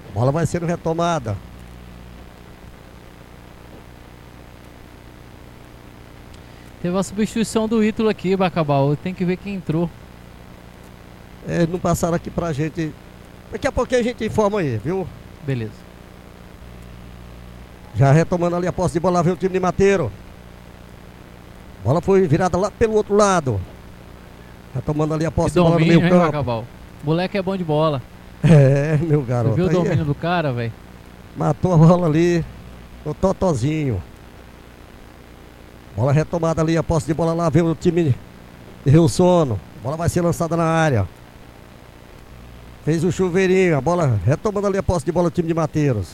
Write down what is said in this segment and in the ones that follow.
Bola vai sendo retomada. Teve a substituição do Ítalo aqui, Bacabal. Tem que ver quem entrou. Não passaram aqui pra gente. Daqui a pouquinho a gente informa aí, viu? Beleza. Já retomando ali a posse de bola, lá vem o time de Mateiro. Bola foi virada lá pelo outro lado. Retomando ali a posse de bola no meio campo. Bacabal. Moleque é bom de bola. Meu garoto. Você viu o domínio do cara, velho? Matou a bola ali. O Totozinho. Bola retomada ali, a posse de bola lá, vem o time de Rio Sono. Bola vai ser lançada na área. Fez o chuveirinho, a bola retomando ali a posse de bola do time de Mateiros.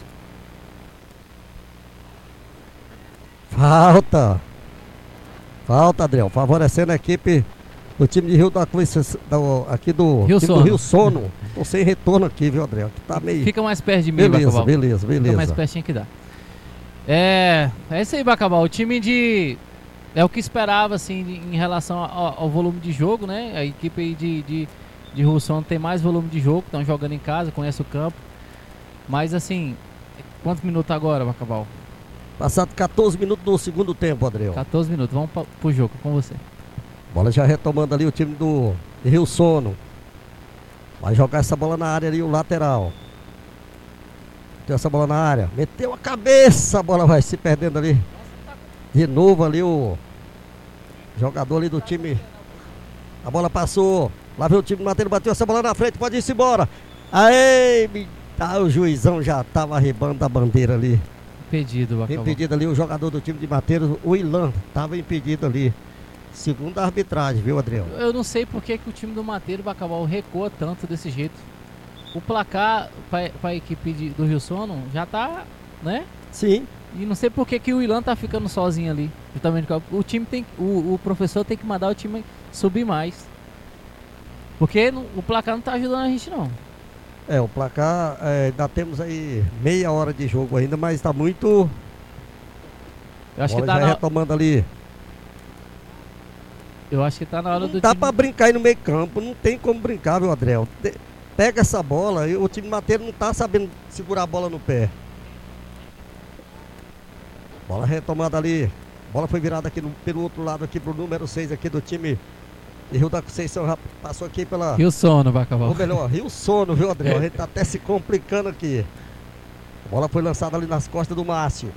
Falta, Adriel, favorecendo a equipe do time de Rio da aqui do Rio time Sono. do Rio Sono. Tô sem retorno aqui, viu, Adriel? Que tá meio... Fica mais perto de mim, Bacabal. Beleza. Fica mais pertinho que dá. É isso aí, Bacabal. O time de... É o que esperava, assim, em relação ao volume de jogo, né? A equipe aí de Rio Sono tem mais volume de jogo, estão jogando em casa, conhece o campo. Mas, assim, quantos minutos agora, Bacabal? Passado 14 minutos do segundo tempo, Adriel. 14 minutos, vamos pro jogo com você. Bola já retomando ali o time de Rio Sono. Vai jogar essa bola na área ali, o lateral. Meteu essa bola na área. Meteu a cabeça, a bola vai se perdendo ali. De novo ali o jogador ali do time. A bola passou. Lá vem o time batendo, bateu essa bola na frente, pode ir-se embora. Aê, o juizão já tava arribando a bandeira ali. Impedido, Bacabal. Impedido ali o jogador do time de Mateiros, o Ilan, tava impedido ali. Segundo a arbitragem, viu, Adriano? Eu não sei por que o time do Mateiro, Bacabal, recua tanto desse jeito. O placar para a equipe do Rio Sono já tá, né? Sim. E não sei por que o Ilan tá ficando sozinho ali. Justamente, o time tem, o professor tem que mandar o time subir mais. Porque o placar não tá ajudando a gente, não. O placar, ainda temos aí meia hora de jogo ainda, mas tá muito... Eu acho que bola tá já retomando ali. Eu acho que tá na hora do Dá time... pra brincar aí no meio campo, não tem como brincar, viu, Adriel? Pega essa bola e o time Mateiro não tá sabendo segurar a bola no pé. Bola retomada ali. Bola foi virada aqui pelo outro lado aqui pro número 6 aqui do time de Rio da Conceição. Já passou aqui pela... Rio Sono, Bacabal. Ou melhor, Rio Sono, viu, Adriel? A gente tá até se complicando aqui. A bola foi lançada ali nas costas do Márcio.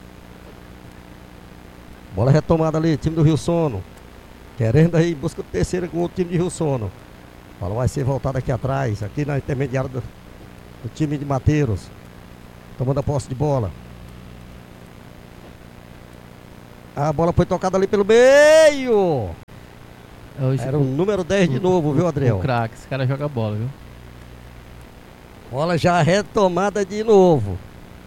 Bola retomada ali, time do Rio Sono. Querendo aí, busca o terceiro com o time de Rio Sono. A bola vai ser voltada aqui atrás, aqui na intermediária do time de Mateiros. Tomando a posse de bola. A bola foi tocada ali pelo meio. Era o número 10 de novo, viu, Adriel? O craque, esse cara joga bola, viu? Bola já retomada de novo.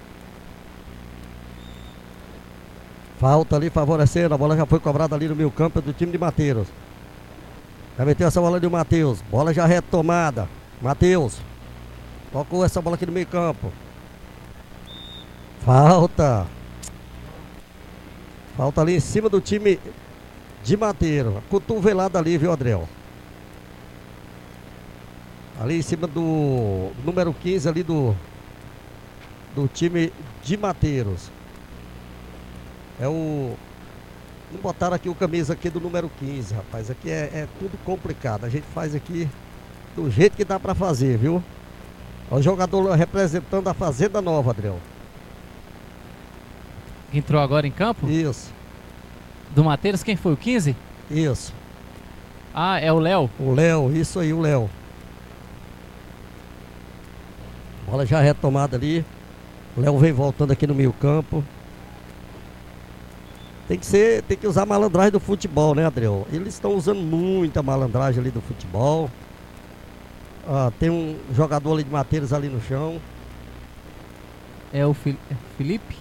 Falta ali favorecendo, a bola já foi cobrada ali no meio campo do time de Mateiros. Já meteu essa bola ali o Matheus. Bola já retomada. Matheus. Tocou essa bola aqui no meio campo. Falta. Falta ali em cima do time de Mateiro. Cotovelada ali, viu, Adriel? Ali em cima do número 15 ali do time de Mateiros. Não botaram aqui o camisa aqui do número 15, rapaz. Aqui é tudo complicado. A gente faz aqui do jeito que dá pra fazer, viu? O jogador representando a Fazenda Nova, Adriel. Entrou agora em campo? Isso. Do Mateiros, quem foi? O 15? Isso. Ah, é o Léo? O Léo, isso aí, o Léo. Bola já retomada ali. O Léo vem voltando aqui no meio campo. Tem que usar a malandragem do futebol, né, Adriel? Eles estão usando muita malandragem ali do futebol. Tem um jogador ali de Mateiros ali no chão. É o Felipe?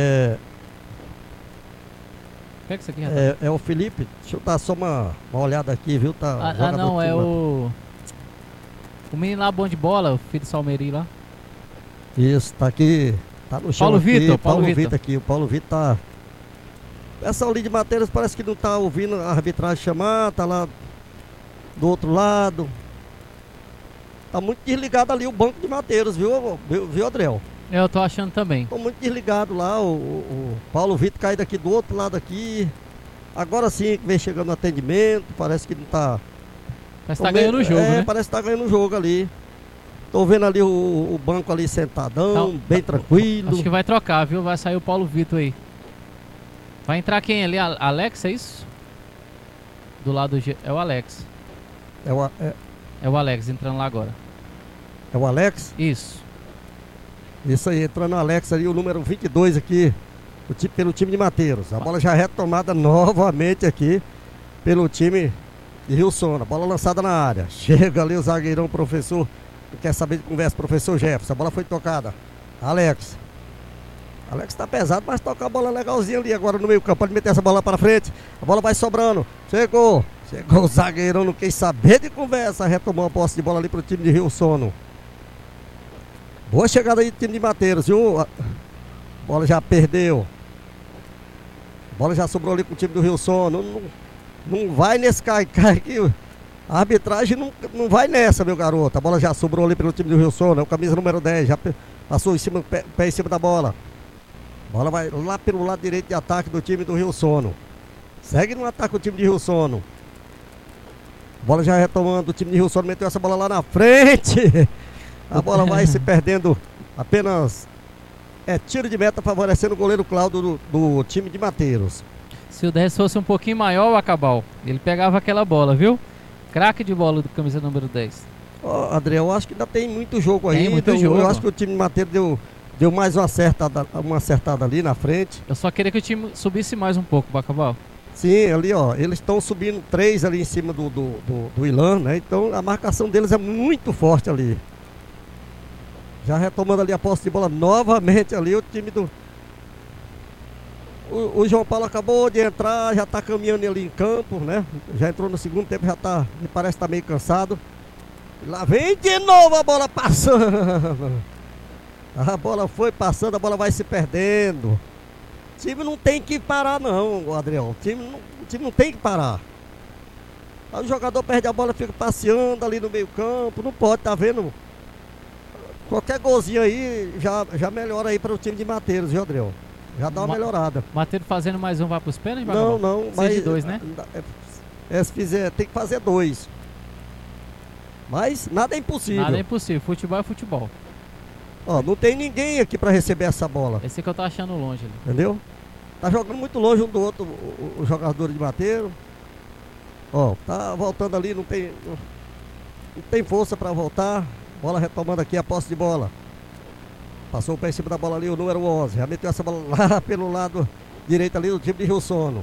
Pega isso aqui, rapaz. É o Felipe. Deixa eu dar só uma olhada aqui, viu? Não, é o menino lá bom de bola, o filho de Salmeri lá. Isso, tá aqui. Tá no chão. Paulo aqui. Vitor. Paulo Vitor aqui. O Paulo Vitor tá... Essa ali de Mateiros parece que não tá ouvindo a arbitragem chamar, tá lá do outro lado. Tá muito desligado ali o banco de Mateiros, viu, Adriel? Eu tô achando também. Tô muito desligado lá, o Paulo Vitor caiu daqui do outro lado aqui. Agora sim que vem chegando no atendimento, parece que não tá... Parece que tá ganhando o jogo, né? Parece que tá ganhando o jogo ali. Tô vendo ali o banco ali sentadão, Então, bem tranquilo. Acho que vai trocar, viu? Vai sair o Paulo Vitor aí. Vai entrar quem ali? Alex, é isso? Do lado do... É o Alex. É o Alex entrando lá agora. É o Alex? Isso. Isso aí, entrando o Alex ali, o número 22 aqui, pelo time de Mateiros. A bola já retomada novamente aqui pelo time de Rio Sono. A bola lançada na área. Chega ali o zagueirão, professor. Quer saber de conversa, professor Jefferson. A bola foi tocada. Alex tá pesado, mas toca a bola legalzinha ali agora no meio campo. Pode meter essa bola para frente. A bola vai sobrando. Chegou o zagueirão, não quis saber de conversa. Retomou a posse de bola ali pro time de Rio Sono. Boa chegada aí do time de Mateiros, viu? A bola já perdeu. A bola já sobrou ali com o time do Rio Sono. Não vai nesse cai-cai aqui. A arbitragem não vai nessa, meu garoto. A bola já sobrou ali pelo time do Rio Sono. É o camisa número 10. Já passou em cima, pé em cima da bola. A bola vai lá pelo lado direito de ataque do time do Rio Sono. Segue no ataque o time de Rio Sono. A bola já retomando. O time de Rio Sono meteu essa bola lá na frente. A bola vai se perdendo. Apenas tiro de meta favorecendo o goleiro Cláudio do time de Mateiros. Se o 10 fosse um pouquinho maior, o Acabal, ele pegava aquela bola, viu? Craque de bola do camisa número 10. Adriel, eu acho que ainda tem muito jogo aí. Tem muito jogo. Eu acho que o time de Mateiros deu mais uma acertada ali na frente. Eu só queria que o time subisse mais um pouco, Bacabal. Sim, ali ó, eles estão subindo 3 ali em cima do Ilan, né? Então a marcação deles é muito forte ali. Já retomando ali a posse de bola novamente ali, o time do... O João Paulo acabou de entrar, já está caminhando ali em campo, né? Já entrou no segundo tempo, me parece que tá meio cansado. Lá vem de novo a bola passando. A bola foi passando, a bola vai se perdendo. O time não tem que parar não, Adriel. O time não tem que parar. Aí o jogador perde a bola, fica passeando ali no meio campo. Não pode, tá vendo? Qualquer golzinho aí já melhora aí para o time de Mateiros, viu, Adriel? Já dá uma melhorada. Mateiros fazendo mais um vai para os pênaltis? Não, mas de 2, né? Se fizer, tem que fazer 2. Mas nada é impossível. Nada é impossível, futebol é futebol. Ó, não tem ninguém aqui para receber essa bola. Esse que eu tô achando longe ali. Entendeu? Tá jogando muito longe um do outro o jogador de Mateiros. Ó, tá voltando ali, não tem força para voltar. Bola retomando aqui a posse de bola. Passou o pé em cima da bola ali, o número 11. Já meteu essa bola lá pelo lado direito ali do time de Rio Sono.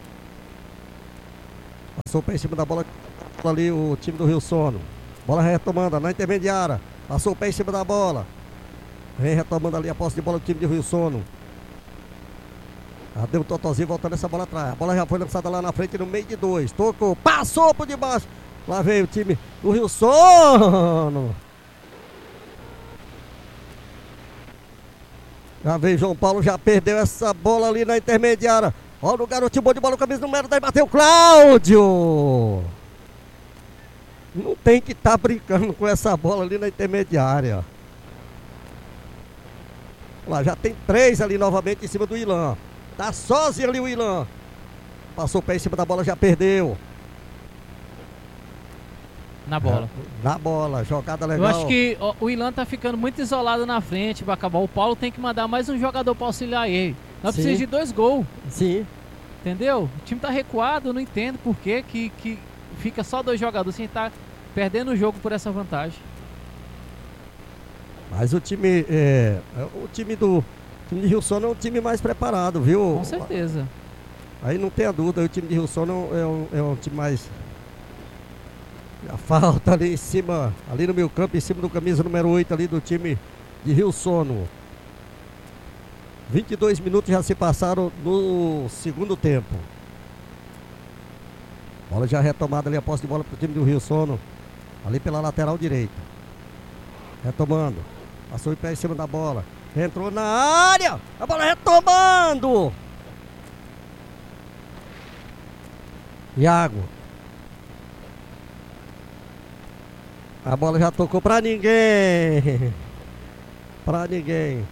Passou o pé em cima da bola ali o time do Rio Sono. Bola retomando na intermediária. Passou o pé em cima da bola. Vem retomando ali a posse de bola do time de Rio Sono. Já deu um totozinho voltando essa bola atrás. A bola já foi lançada lá na frente no meio de 2. Tocou, passou por debaixo. Lá veio o time do Rio Sono. Já veio João Paulo, já perdeu essa bola ali na intermediária. Olha o garotinho bom de bola, camisa número 10, bateu Cláudio. Não tem que estar brincando com essa bola ali na intermediária. Lá já tem 3 ali novamente em cima do Ilan. Tá sozinho ali o Ilan. Passou o pé em cima da bola, já perdeu. Na bola. Na bola, jogada legal. Eu acho que o Ilan tá ficando muito isolado na frente, vai acabar. O Paulo tem que mandar mais um jogador para auxiliar ele. Nós precisamos de 2 gols. Sim. Entendeu? O time tá recuado, eu não entendo por que fica só 2 jogadores sem estar perdendo o jogo por essa vantagem. Mas o time de Rio Sono é um time mais preparado, viu? Com certeza. Aí não tem a dúvida, o time de Rio Sono é um time mais... A falta ali em cima, ali no meio campo, em cima do camisa número 8 ali do time de Rio Sono. 22 minutos já se passaram no segundo tempo. Bola já retomada ali, a posse de bola para o time do Rio Sono. Ali pela lateral direita. Retomando. Passou o pé em cima da bola. Entrou na área. A bola retomando. Iago. A bola já tocou pra ninguém. Pra ninguém.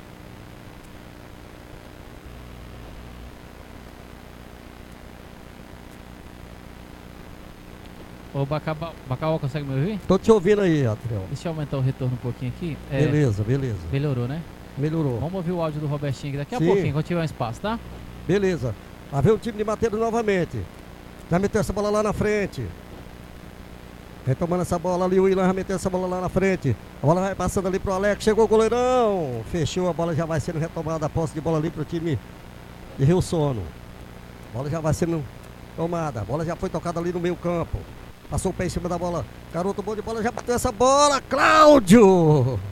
Ô, Bacabal, consegue me ouvir? Tô te ouvindo aí, Adriel. Deixa eu aumentar o retorno um pouquinho aqui. Beleza, beleza. Melhorou, né? Melhorou. Vamos ouvir o áudio do Robertinho aqui daqui a Sim. pouquinho, quando tiver um espaço, tá? Beleza. Lá vem o time de Mateiros novamente. Já meteu essa bola lá na frente. Retomando essa bola ali, o Willan já meteu essa bola lá na frente. A bola vai passando ali pro Alex. Chegou o goleirão. Fechou, a bola já vai sendo retomada. A posse de bola ali pro time de Rio Sono. A bola já vai sendo tomada. A bola já foi tocada ali no meio campo. Passou o pé em cima da bola. Garoto bom de bola, já bateu essa bola. Cláudio!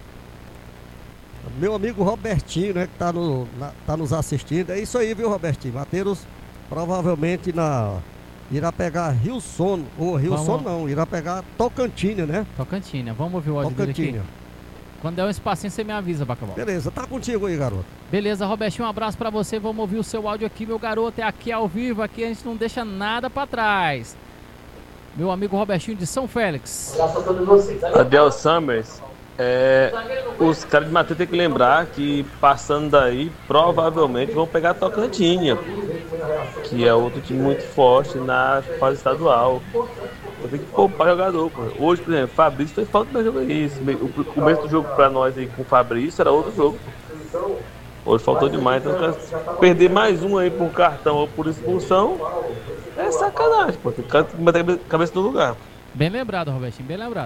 Meu amigo Robertinho, né, que tá nos assistindo. É isso aí, viu, Robertinho? Mateiros provavelmente irá pegar Rio Sono. Ou Rio Sono não, irá pegar Tocantina, né? Tocantina. Vamos ouvir o áudio dele aqui. Quando der um espacinho, você me avisa, Bacabal. Beleza, tá contigo aí, garoto. Beleza, Robertinho, um abraço pra você. Vamos ouvir o seu áudio aqui, meu garoto. É aqui ao vivo, aqui a gente não deixa nada pra trás. Meu amigo Robertinho de São Félix. Adel Summers, os caras de Matheus tem que lembrar que passando daí, provavelmente vão pegar Tocantinha, que é outro time muito forte na fase estadual. Eu tenho que poupar jogador, pô. Hoje, por exemplo, Fabrício fez falta pra jogar isso. O começo do jogo pra nós aí com o Fabrício era outro jogo, pô. Hoje faltou demais, então perder mais um aí por cartão ou por expulsão é sacanagem, pô. Tem que manter a cabeça no lugar. Bem lembrado, Robertinho, bem lembrado.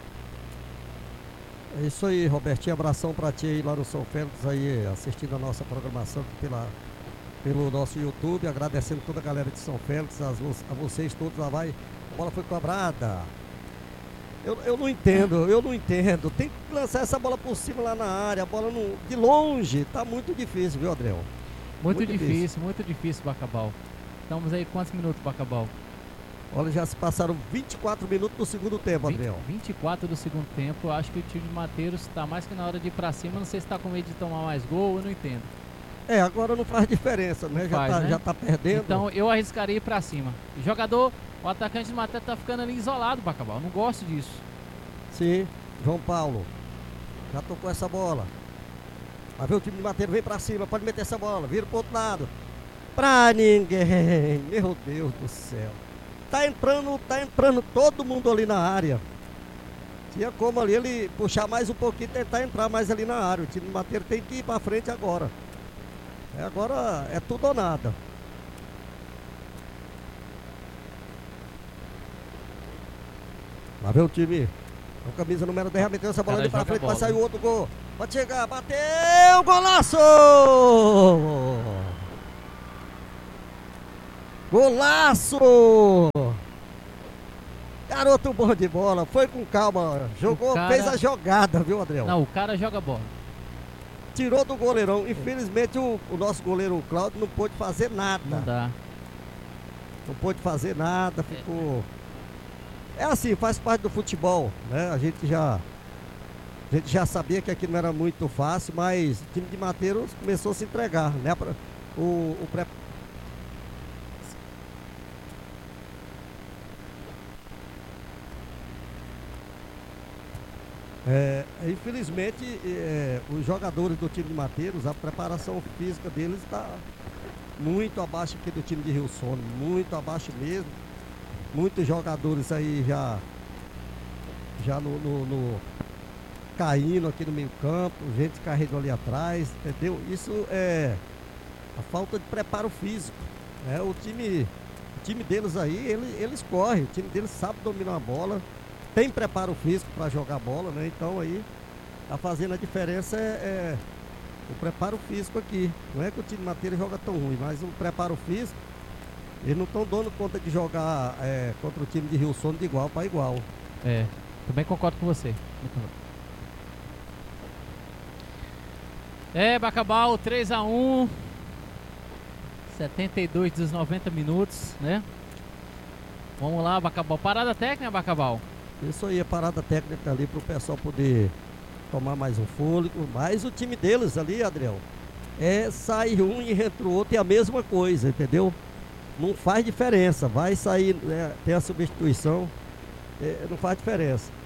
É isso aí, Robertinho, abração pra ti aí lá no São Félix aí, assistindo a nossa programação pelo nosso YouTube, agradecendo toda a galera de São Félix, a vocês todos lá vai. A bola foi cobrada. Eu não entendo. Tem que lançar essa bola por cima lá na área, a bola de longe, tá muito difícil, viu, Adriel? Muito difícil, Bacabal. Estamos aí quantos minutos, Bacabal? Olha, já se passaram 24 minutos do segundo tempo, Adriel. 24 do segundo tempo. Acho que o time de Mateiros está mais que na hora de ir pra cima. Não sei se está com medo de tomar mais gol, eu não entendo. Agora não faz diferença, né? Já tá perdendo. Então eu arriscaria ir pra cima. O atacante de Mateiros tá ficando ali isolado, Bacabal. Não gosto disso. Sim, João Paulo. Já tocou essa bola. Vai ver o time de Mateiros, vem pra cima, pode meter essa bola, vira pro outro lado. Pra ninguém, meu Deus do céu. Tá entrando todo mundo ali na área. Tinha como ali ele puxar mais um pouquinho e tentar entrar mais ali na área. O time de Mateiros tem que ir pra frente agora. Agora é tudo ou nada. Lá vem o time. O camisa número 10 meteu essa bola ali pra frente, vai sair o outro gol. Pode chegar, bateu, golaço! Golaço! Garoto bom de bola, foi com calma, jogou, fez a jogada, viu, Adriel? Não, o cara joga bola. Tirou do goleirão, infelizmente o nosso goleiro Cláudio não pôde fazer nada. Não dá. Não pôde fazer nada, ficou... É assim, faz parte do futebol, né? A gente já sabia que aqui não era muito fácil, mas o time de Mateiros começou a se entregar, né? Infelizmente, os jogadores do time de Mateiros, a preparação física deles está muito abaixo aqui do time de Rio Sono, muito abaixo mesmo. Muitos jogadores aí já caindo aqui no meio campo, gente carregando ali atrás, entendeu? Isso é a falta de preparo físico, né? O time deles aí, eles correm, o time deles sabe dominar a bola, tem preparo físico para jogar bola, né? Então aí tá fazendo a diferença o preparo físico aqui. Não é que o time de Mateiros joga tão ruim, mas o preparo físico, eles não estão dando conta de jogar contra o time de Rio Sono de igual para igual. Também concordo com você. Bacabal, 3-1, 72 dos 90 minutos, né? Vamos lá, Bacabal. Parada técnica, Bacabal? Isso aí, parada técnica ali para o pessoal poder tomar mais um fôlego. Mas o time deles ali, Adriel, sai um e entra o outro, é a mesma coisa, entendeu? Não faz diferença, vai sair, tem a substituição, não faz diferença.